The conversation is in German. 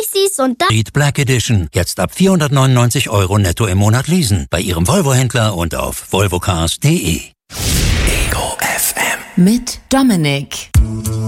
Macy's und Black Edition. Jetzt ab 499 € netto im Monat leasen. Bei Ihrem Volvo-Händler und auf volvocars.de. Ego FM. Mit Dominik.